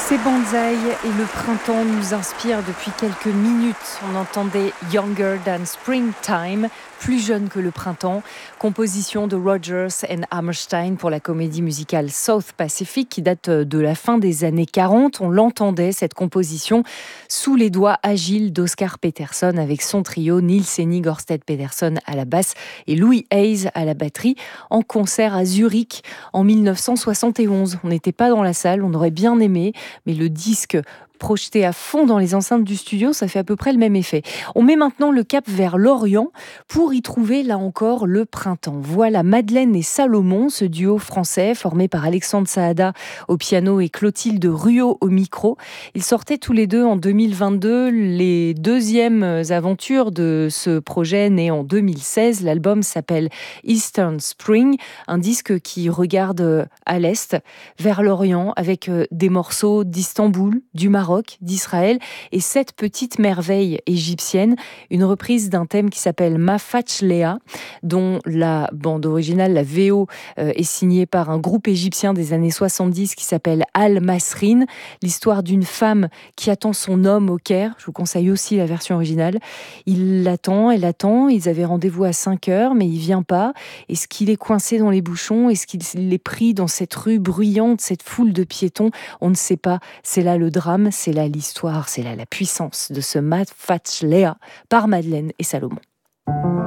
Ces bonsaïs et le printemps nous inspirent depuis quelques minutes. On entendait Younger Than Springtime, plus jeune que le printemps, composition de Rodgers and Hammerstein pour la comédie musicale South Pacific qui date de la fin des années 40. On l'entendait, cette composition, sous les doigts agiles d'Oscar Peterson avec son trio Nils Henning Ørsted Pedersen à la basse et Louis Hayes à la batterie en concert à Zurich en 1971. On n'était pas dans la salle, on aurait bien aimé, mais le disque projeté à fond dans les enceintes du studio, ça fait à peu près le même effet. On met maintenant le cap vers l'Orient pour y trouver, là encore, le printemps. Voilà Madeleine et Salomon, ce duo français formé par Alexandre Saada au piano et Clotilde Ruot au micro. Ils sortaient tous les deux en 2022 les deuxièmes aventures de ce projet né en 2016. L'album s'appelle Eastern Spring, un disque qui regarde à l'Est, vers l'Orient, avec des morceaux d'Istanbul, du Maroc, d'Israël et 7 petites merveilles égyptiennes. Une reprise d'un thème qui s'appelle Ma Fatch Léa, dont la bande originale, la VO, est signée par un groupe égyptien des années 70 qui s'appelle Al Masrin. L'histoire d'une femme qui attend son homme au Caire. Je vous conseille aussi la version originale. Il l'attend, elle attend. Ils avaient rendez-vous à 5h, mais il vient pas. Est-ce qu'il est coincé dans les bouchons? Est-ce qu'il est pris dans cette rue bruyante, cette foule de piétons? On ne sait pas. C'est là le drame, c'est là l'histoire, c'est là la puissance de ce Ma Fatch Léa par Madeleine et Salomon.